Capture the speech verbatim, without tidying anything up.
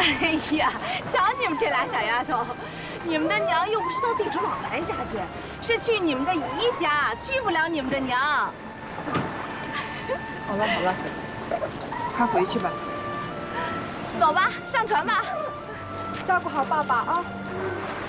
哎呀，瞧你们这俩小丫头，你们的娘又不是到地主老财家去，是去你们的姨家，去不了你们的娘。 好了好了，快回去吧。 走吧，上船吧。 照顾好爸爸啊。